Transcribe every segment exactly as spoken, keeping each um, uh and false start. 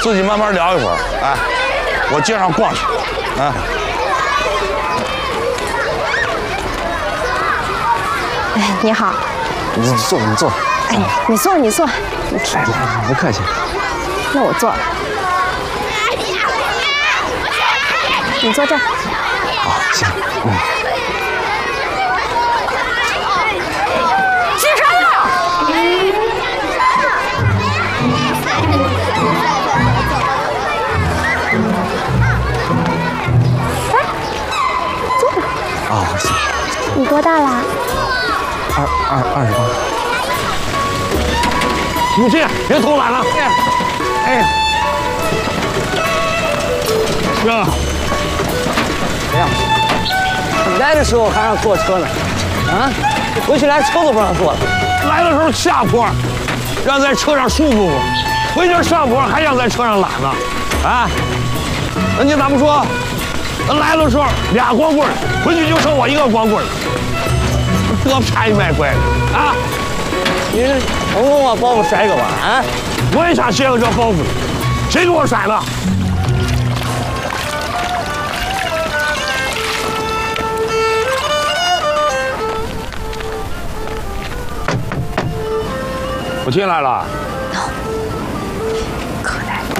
自己慢慢聊一会儿。哎，我街上逛去。啊。 哎，你好。 你坐，你坐。 哎，你坐，你坐。 来来，不客气。 那我坐。你坐这儿。 好，行，嗯。 进山了！哎，坐吧。 啊，行。 你多大了？ 二二二十八。 母亲，别偷懒了。哎，哥。 哎呀，来的时候还让坐车呢，啊，回去连车都不让坐了。 来的时候下坡，让在车上舒服服；回去上坡还让在车上懒呢。啊，那你咋不说？来的时候俩光棍，回去就剩我一个光棍，这差异卖乖的啊！ 你是成功把包袱甩给我啊？ 我也想卸个这包袱，谁给我甩的？我进来了。 可来了。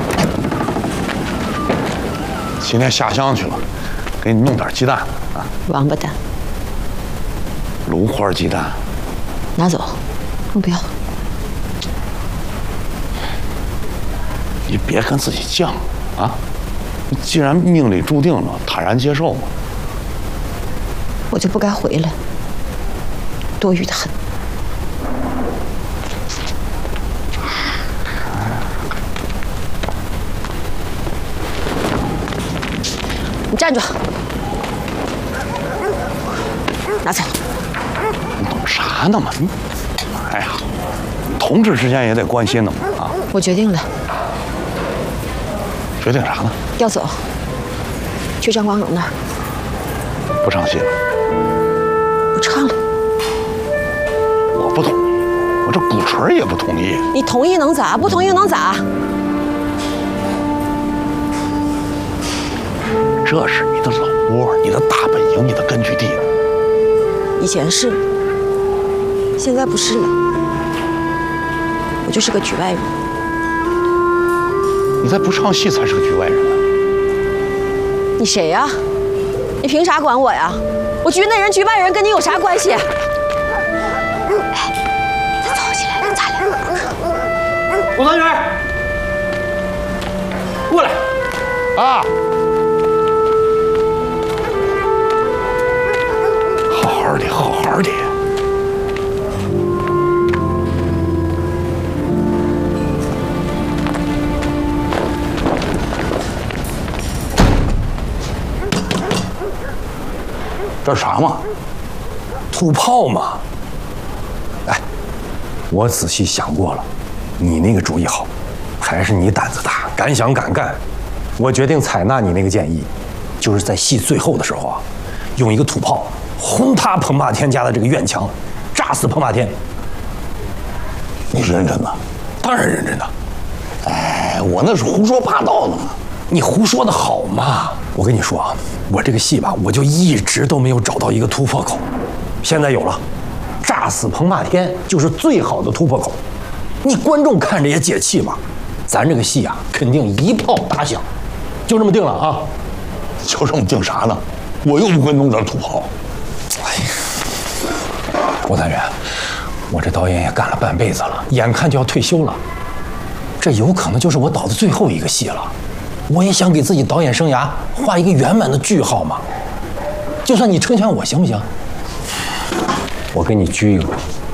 今天下乡去了，给你弄点鸡蛋啊。 王八蛋。 芦花鸡蛋。 拿走，我不要。 你别跟自己犟啊！既然命里注定了，坦然接受嘛。 我就不该回来，多余的很。你站住！拿走。 你懂啥呢嘛？你，哎呀，同志之间也得关心的嘛啊！ 我决定了。 决定啥呢？ 要走，去张光荣那儿。 不唱戏了。 不唱了。 我不同意，我这鼓槌也不同意。 你同意能咋？不同意能咋？ 这是你的老窝，你的大本营，你的根据地。 以前是，现在不是了。我就是个局外人。 你再不唱戏才是个局外人呢。 你谁呀？你凭啥管我呀？我局内人、局外人跟你有啥关系？哎，他吵起来了，咱俩。 吴团员，过来。 啊。好好的，好好的。这是啥嘛？ 土炮嘛。哎，我仔细想过了，你那个主意好，还是你胆子大，敢想敢干。我决定采纳你那个建议，就是在戏最后的时候啊，用一个土炮轰塌彭霸天家的这个院墙，炸死彭霸天。 你是认真的？ 当然认真的。 哎，我那是胡说八道的嘛。 你胡说的好嘛？我跟你说啊，我这个戏吧，我就一直都没有找到一个突破口，现在有了，炸死彭霸天就是最好的突破口。你观众看着也解气嘛。咱这个戏啊，肯定一炮打响，就这么定了啊。 就这么定啥呢？我又不会弄点土炮。 哎呀，吴团员，我这导演也干了半辈子了，眼看就要退休了，这有可能就是我导的最后一个戏了。我也想给自己导演生涯画一个圆满的句号嘛。就算你成全我，行不行？我给你鞠一个躬。